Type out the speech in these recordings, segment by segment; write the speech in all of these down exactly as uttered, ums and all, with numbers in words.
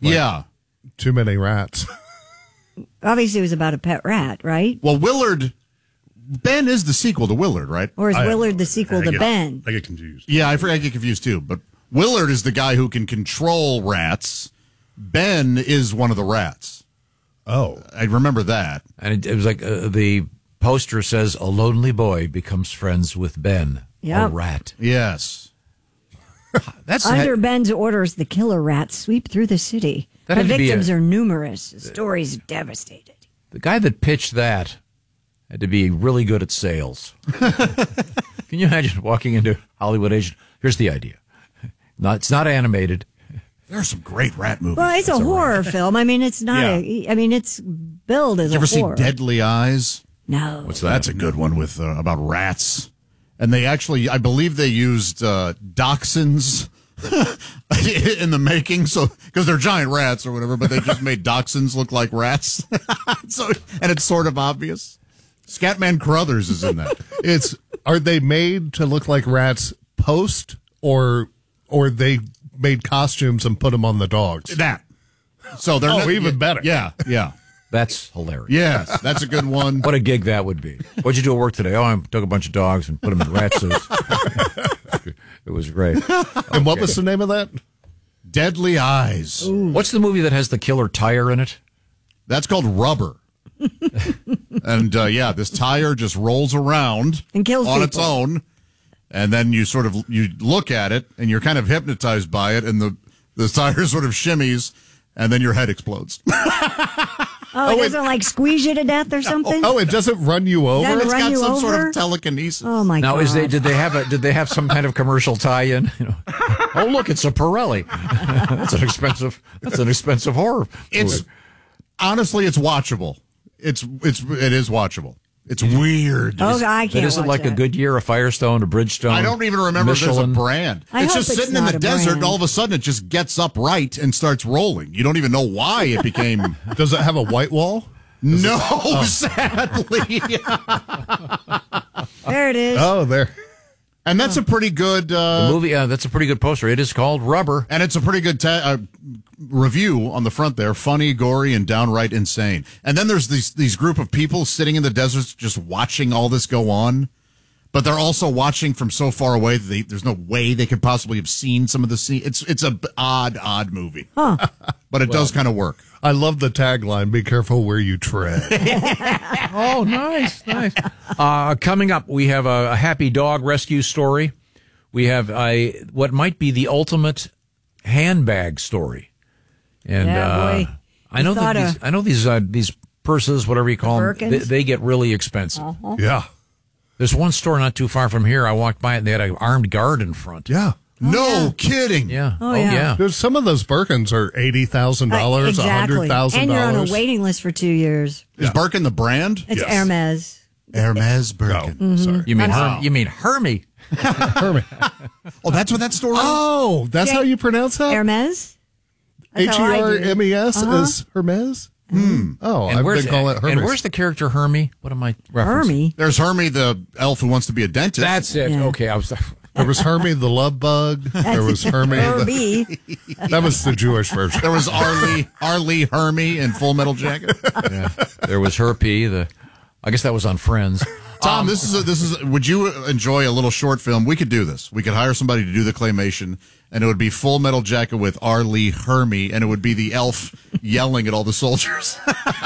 Like, yeah. Too many rats. Obviously, it was about a pet rat, right? Well, Willard, Ben is the sequel to Willard, right? Or is I- Willard the sequel I to get- Ben? I get confused. Yeah, I forget, I get confused too. But Willard is the guy who can control rats. Ben is one of the rats. Oh. I remember that. And it, it was like uh, the poster says, a lonely boy becomes friends with Ben, a Yep. rat. Yes. That's Under Ben's orders, the killer rats sweep through the city. That The had to be victims a- are numerous. The story's devastated. the guy that pitched that had to be really good at sales. Can you imagine walking into Hollywood agent? Here's the idea. Not, it's not animated. There are some great rat movies. Well, it's a That's horror rat. film. I mean, it's not Yeah. a. I mean, it's billed as Did you ever a see horror. Deadly Eyes? No. What's that? That's a good one with uh, about rats. And they actually, I believe they used uh, dachshunds in the making, so because they're giant rats or whatever, but they just made dachshunds look like rats. So, and it's sort of obvious. Scatman Crothers is in that. It's are they made to look like rats post or or they made costumes and put them on the dogs? That. So they're Oh, not, even better. Yeah, yeah, That's hilarious. yes. That's a good one. What a gig that would be. What'd you do at work today? Oh, I took a bunch of dogs and put them in rat suits. It was great. And what was the name of that? Deadly Eyes. What's the movie that has the killer tire in it? That's called Rubber. And uh, yeah, this tire just rolls around And kills on its people. own, and then you sort of you look at it and you're kind of hypnotized by it, and the the tire sort of shimmies, and then your head explodes. Oh, it doesn't like squeeze you to death or something? Oh, it doesn't run you over? Doesn't It's run got you some sort over? of telekinesis. Oh my Now, god! is they did they have a did they have some kind of commercial tie-in? You know, oh look, it's a Pirelli. That's an expensive. That's an expensive horror. It's movie. honestly, it's watchable. It's it's it is watchable. It's weird. Oh, I But can't. is it watch like a that. Goodyear, a Firestone, a Bridgestone? I don't even remember if Michelin? there's a brand. I it's hope just it's sitting in not the a desert, brand. and all of a sudden it just gets upright and starts rolling. You don't even know why it became. Does it have a white wall? No, sadly. There it is. Oh, there. And that's a pretty good The uh, movie. Uh, that's a pretty good poster. It is called Rubber. and it's a pretty good ta- uh, review on the front there. Funny, gory, and downright insane. And then there's these these group of people sitting in the desert just watching all this go on, but they're also watching from so far away that they, there's no way they could possibly have seen some of the scene. It's it's a b- odd, odd movie, but it does kind of work. I love the tagline, be careful where you tread. Oh, nice, nice. Uh, coming up, we have a, a happy dog rescue story. We have a what might be the ultimate handbag story. And Yeah, uh, boy. I know You that thought these, of- I know these uh, these purses, whatever you call them, they, Birkins? they get really expensive. Yeah. There's one store not too far from here. I walked by it and they had an armed guard in front. Yeah. no kidding. Yeah. Oh, yeah. There's some of those Birkins are eighty thousand dollars, Uh, exactly. one hundred thousand And you're on dollars. a waiting list for two years. Is Birkin the brand? It's Yes. Hermes. Hermes Birkin. No, sorry. You mean Wow. Herm, you mean Hermie? Hermit. Oh, that's what that store is? Oh, that's how you pronounce that? Hermes? That's H E how I do. R M E S Uh-huh. is Hermes? Oh, And I've where's been calling it Hermes. and where's the character Hermie? What am I referencing? Hermie? There's Hermie, the elf who wants to be a dentist. That's it. Yeah. Okay, I was. There was Hermie the love bug. There was Hermie. The, Herbie. that was the Jewish version. There was Arlie, Arlie Hermie in Full Metal Jacket. Yeah. There was Herpy. The, I guess that was on Friends. Tom, this is a, this is. A, would you enjoy a little short film? We could do this. We could hire somebody to do the claymation, and it would be Full Metal Jacket with Arlie Hermie, and it would be the elf yelling at all the soldiers.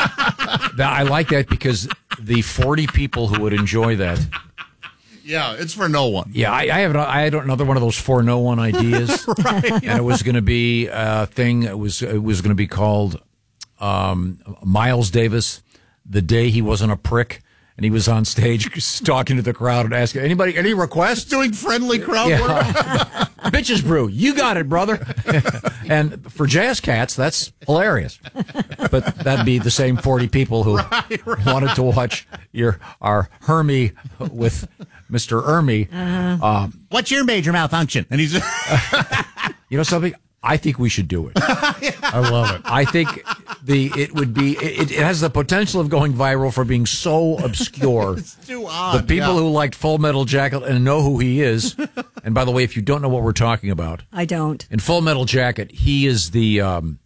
Now, I like that because the forty people who would enjoy that. Yeah, it's for no one. Yeah, I, I have. I had another one of those for no one ideas, right. And it was going to be a thing. It was it was going to be called um, Miles Davis, the day he wasn't a prick. And he was on stage talking to the crowd and asking, anybody, any requests? Doing friendly crowd work. Yeah. Bitches Brew, you got it, brother. And for Jazz Cats, that's hilarious. But that'd be the same forty people who Right, right. wanted to watch your our Hermie with Mister Ermie. Um, What's your major malfunction? And he's you know something? I think we should do it. I love it. I think the it would be it, it has the potential of going viral for being so obscure. it's too odd. The people yeah. who liked Full Metal Jacket and know who he is. And by the way, if you don't know what we're talking about, I don't. in Full Metal Jacket, he is the um,